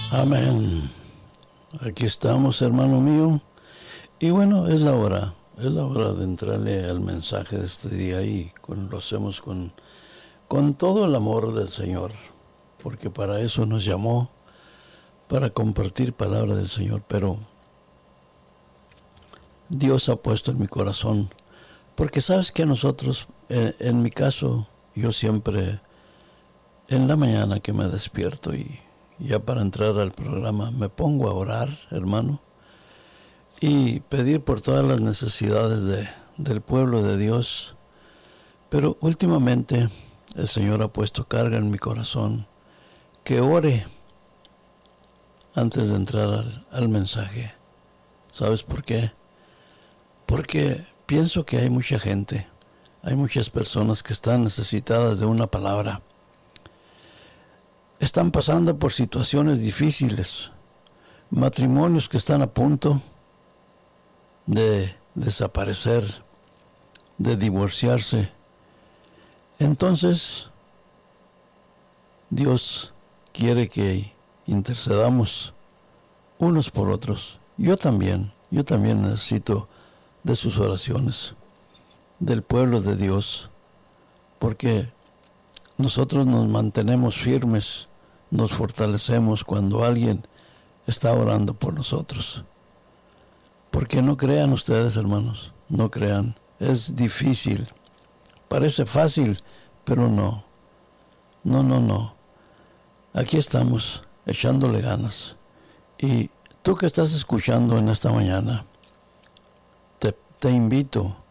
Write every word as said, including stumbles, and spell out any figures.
Amén. Aquí estamos, hermano mío. Y bueno, es la hora. Es la hora de entrarle al mensaje de este día y con, lo hacemos con, con todo el amor del Señor. Porque para eso nos llamó, para compartir palabra del Señor. Pero Dios ha puesto en mi corazón. Porque sabes que nosotros, en, en mi caso, yo siempre, en la mañana que me despierto y ya para entrar al programa, me pongo a orar, hermano, y pedir por todas las necesidades de, del pueblo de Dios. Pero últimamente el Señor ha puesto carga en mi corazón que ore antes de entrar al, al mensaje. ¿Sabes por qué? Porque pienso que hay mucha gente, hay muchas personas que están necesitadas de una palabra. Están pasando por situaciones difíciles, matrimonios que están a punto de desaparecer, de divorciarse. Entonces, Dios quiere que intercedamos unos por otros. Yo también, yo también necesito de sus oraciones, del pueblo de Dios, porque nosotros nos mantenemos firmes, nos fortalecemos cuando alguien está orando por nosotros. Porque no crean ustedes, hermanos, no crean, es difícil, parece fácil, pero no, no, no, no. Aquí estamos echándole ganas. Y tú que estás escuchando en esta mañana, te, te invito